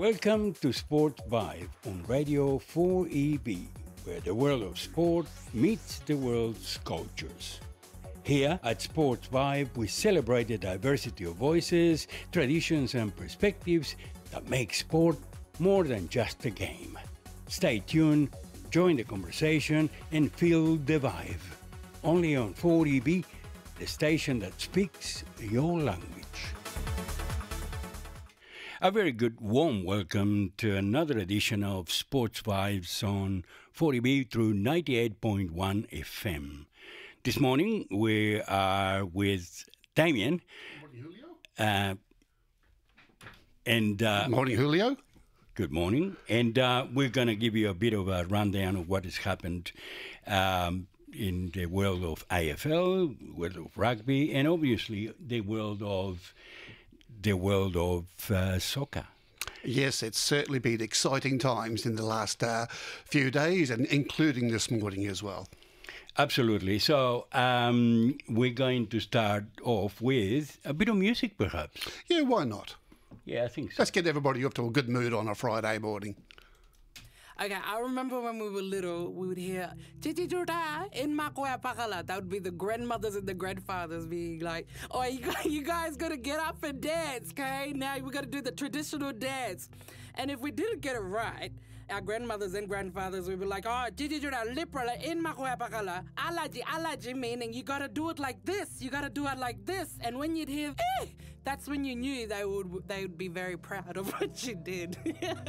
Welcome to Sports Vibe on Radio 4EB, where the world of sport meets the world's cultures. Here at Sports Vibe, we celebrate the diversity of voices, traditions, and perspectives that make sport more than just a game. Stay tuned, join the conversation, and feel the vibe. Only on 4EB, the station that speaks your language. A very good warm welcome to another edition of Sports Vibes on 4EB through 98.1 FM. This morning we are with Damien. Good morning, Julio. Good morning, Julio. Good morning. And we're going to give you a bit of a rundown of what has happened in the world of AFL, world of rugby, and obviously the world of soccer. Yes, it's certainly been exciting times in the last few days, and including this morning as well. Absolutely. So we're going to start off with a bit of music, perhaps. Yeah, why not? Yeah, I think so. Let's get everybody up to a good mood on a Friday morning. Okay, I remember when we were little, we would hear "Chichi Juta in Makoya Pakala." That would be the grandmothers and the grandfathers being like, "Oh, you guys gotta get up and dance, okay? Now we gotta do the traditional dance." And if we didn't get it right, our grandmothers and grandfathers would be like, "Oh, Chichi Juta liprala in Makoya Pakala, alaji," meaning you gotta do it like this, you gotta do it like this. And when you'd hear, that's when you knew they would be very proud of what you did.